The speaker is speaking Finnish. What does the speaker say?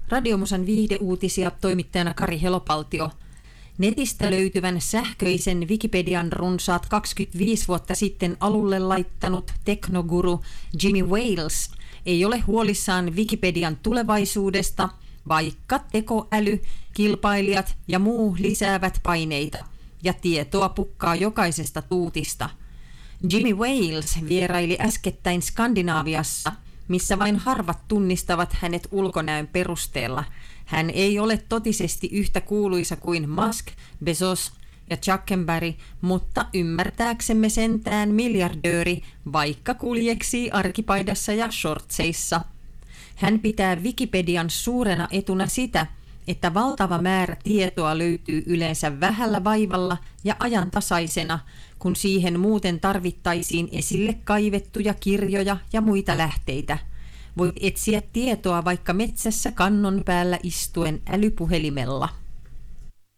Radiomusan viihdeuutisia toimittajana Kari Helopaltio. Netistä löytyvän sähköisen Wikipedian runsaat 25 vuotta sitten alulle laittanut teknoguru Jimmy Wales ei ole huolissaan Wikipedian tulevaisuudesta, vaikka tekoäly, kilpailijat ja muu lisäävät paineita ja tietoa pukkaa jokaisesta tuutista. Jimmy Wales vieraili äskettäin Skandinaaviassa, missä vain harvat tunnistavat hänet ulkonäön perusteella. Hän ei ole totisesti yhtä kuuluisa kuin Musk, Bezos ja Zuckerberg, mutta ymmärtääksemme sentään miljardööri, vaikka kuljeksii arkipaidassa ja shortseissa. Hän pitää Wikipedian suurena etuna sitä, että valtava määrä tietoa löytyy yleensä vähällä vaivalla ja ajantasaisena, kun siihen muuten tarvittaisiin esille kaivettuja kirjoja ja muita lähteitä. Voit etsiä tietoa vaikka metsässä kannon päällä istuen älypuhelimella.